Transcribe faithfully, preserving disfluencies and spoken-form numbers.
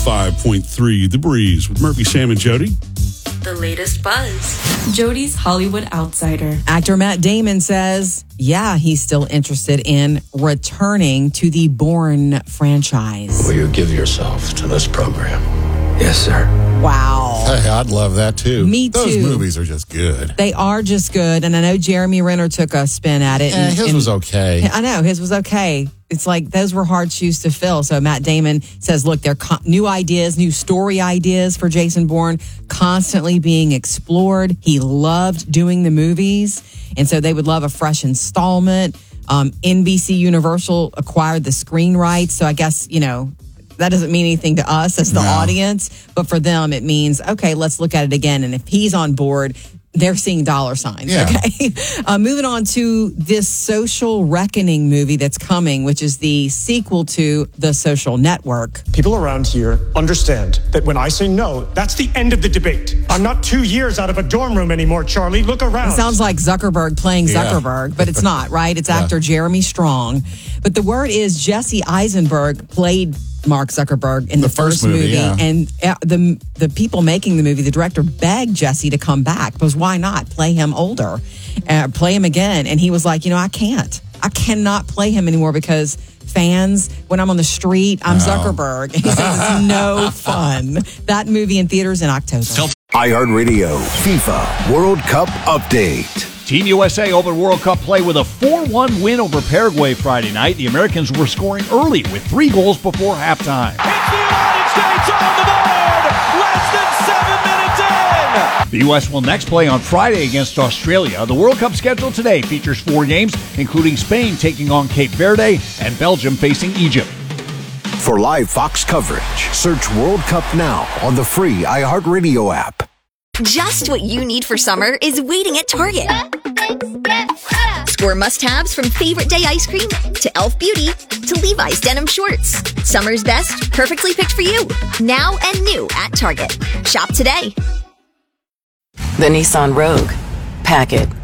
five point three The Breeze with Murphy, Sam, and Jody. The latest buzz. Jody's Hollywood Outsider. Actor Matt Damon says, yeah, he's still interested in returning to the Bourne franchise. Will you give yourself to this program? Yes, sir. Wow. Hey, I'd love that too. Me Those too. movies are just good. They are just good. And I know Jeremy Renner took a spin at it. Eh, and, his and, was okay. I know, his was okay. It's like those were hard shoes to fill. So Matt Damon says, look, there are co- new ideas, new story ideas for Jason Bourne constantly being explored. He loved doing the movies. And so they would love a fresh installment. Um, N B C Universal acquired the screen rights. So I guess, you know, that doesn't mean anything to us as the No. audience. But for them, it means, okay, let's look at it again. And if he's on board, they're seeing dollar signs. Yeah. Okay. Uh, moving on to this Social Reckoning movie that's coming, which is the sequel to The Social Network. People around here understand that when I say no, that's the end of the debate. I'm not two years out of a dorm room anymore, Charlie. Look around. It sounds like Zuckerberg playing Yeah. Zuckerberg, but it's not, right? It's Yeah. actor Jeremy Strong. But the word is Jesse Eisenberg played Mark Zuckerberg in the, The first movie, yeah. and uh, the the people making the movie, the director begged Jesse to come back because why not play him older, uh, play him again? And he was like, you know, I can't, I cannot play him anymore because fans, when I'm on the street, I'm No. Zuckerberg. And he says it's no fun. That movie in theaters in October. iHeartRadio FIFA World Cup Update. Team U S A opened World Cup play with a four one win over Paraguay Friday night. The Americans were scoring early with three goals before halftime. It's the United States on the board! Less than seven minutes in! The U S will next play on Friday against Australia. The World Cup schedule today features four games, including Spain taking on Cape Verde and Belgium facing Egypt. For live Fox coverage, search World Cup now on the free iHeartRadio app. Just what you need for summer is waiting at Target. Score must-haves from favorite day ice cream to e l f Beauty to Levi's denim shorts. Summer's best, perfectly picked for you. Now and new at Target. Shop today. The Nissan Rogue. Pack it.